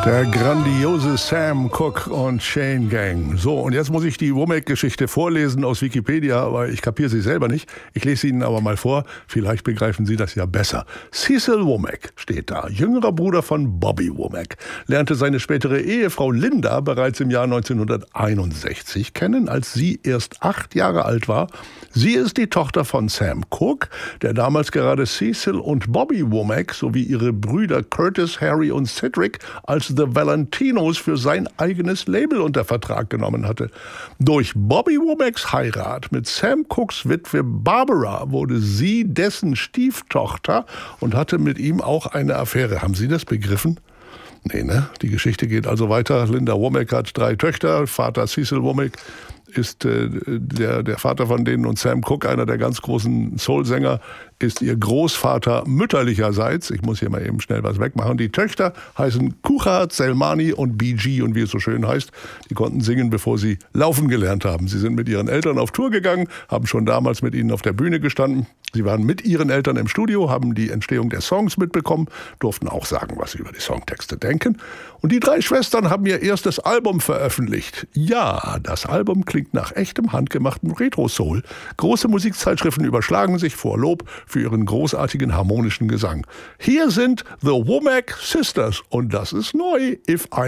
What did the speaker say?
Der grandiose Sam Cooke und Chain Gang. So, und jetzt muss ich die Womack-Geschichte vorlesen aus Wikipedia, aber ich kapiere sie selber nicht. Ich lese Ihnen aber mal vor, vielleicht begreifen Sie das ja besser. Cecil Womack steht da, jüngerer Bruder von Bobby Womack, lernte seine spätere Ehefrau Linda bereits im Jahr 1961 kennen, als sie erst 8 Jahre alt war. Sie ist die Tochter von Sam Cooke, der damals gerade Cecil und Bobby Womack sowie ihre Brüder Curtis, Harry und Cedric als The Valentinos für sein eigenes Label unter Vertrag genommen hatte. Durch Bobby Womacks Heirat mit Sam Cookes Witwe Barbara wurde sie dessen Stieftochter und hatte mit ihm auch eine Affäre. Haben Sie das begriffen? Nee, ne? Die Geschichte geht also weiter. Linda Womack hat 3 Töchter. Vater Cecil Womack ist der Vater von denen, und Sam Cooke, einer der ganz großen Soul-Sänger, ist ihr Großvater mütterlicherseits. Ich muss hier mal eben schnell was wegmachen. Die Töchter heißen Kucha, Selmani und BG, und wie es so schön heißt, die konnten singen, bevor sie laufen gelernt haben. Sie sind mit ihren Eltern auf Tour gegangen, haben schon damals mit ihnen auf der Bühne gestanden. Sie waren mit ihren Eltern im Studio, haben die Entstehung der Songs mitbekommen, durften auch sagen, was sie über die Songtexte denken. Und die 3 Schwestern haben ihr erstes Album veröffentlicht. Ja, das Album klingt nach echtem, handgemachtem Retro-Soul. Große Musikzeitschriften überschlagen sich vor Lob für ihren großartigen harmonischen Gesang. Hier sind The Womack Sisters, und das ist neu. If I